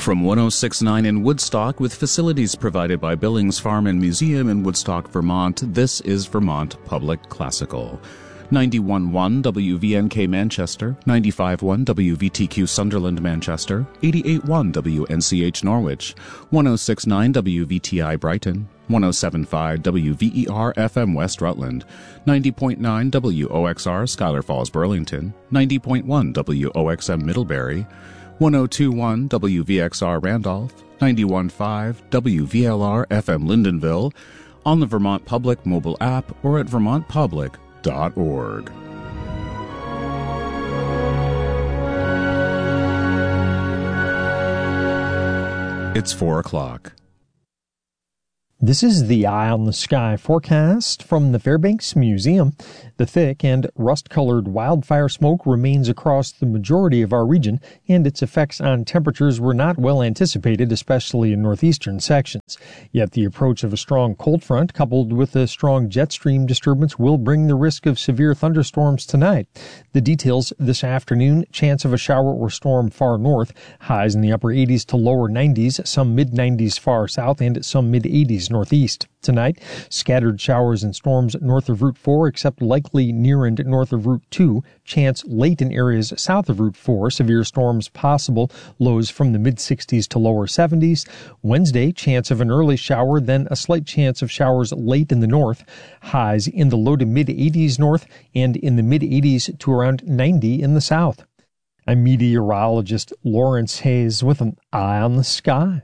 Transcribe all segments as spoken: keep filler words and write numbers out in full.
From one oh six point nine in Woodstock, with facilities provided by Billings Farm and Museum in Woodstock, Vermont, this is Vermont Public Classical. ninety-one point one W V N K Manchester, ninety-five point one W V T Q Sunderland Manchester, eighty-eight point one W N C H Norwich, one oh six point nine W V T I Brighton, one oh seven point five W V E R F M West Rutland, ninety point nine W O X R Schuyler Falls Burlington, ninety point one W O X M Middlebury, one oh two point one W V X R Randolph, ninety-one point five W V L R F M Lyndonville, on the Vermont Public mobile app or at vermont public dot org. It's four o'clock. This is the Eye on the Sky forecast from the Fairbanks Museum. The thick and rust-colored wildfire smoke remains across the majority of our region, and its effects on temperatures were not well anticipated, especially in northeastern sections. Yet the approach of a strong cold front, coupled with a strong jet stream disturbance, will bring the risk of severe thunderstorms tonight. The details this afternoon: chance of a shower or storm far north, highs in the upper eighties to lower nineties, some mid-nineties far south, and some mid-eighties northeast. Tonight, scattered showers and storms north of Route four, except likely near and north of Route two. Chance late in areas south of Route four. Severe storms possible. Lows from the mid-sixties to lower seventies. Wednesday, chance of an early shower, then a slight chance of showers late in the north. Highs in the low to mid-eighties north and in the mid-eighties to around ninety in the south. I'm meteorologist Lawrence Hayes with an Eye on the Sky.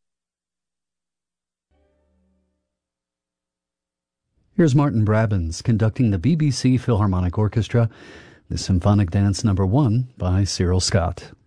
Here's Martin Brabbins conducting the B B C Philharmonic Orchestra, the Symphonic Dance Number One by Cyril Scott.